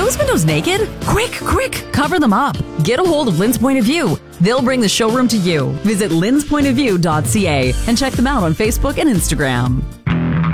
those windows naked? Quick, cover them up. Get a hold of Lynn's Point of View. They'll bring the showroom to you. Visit lynspointofview.ca and check them out on Facebook and Instagram.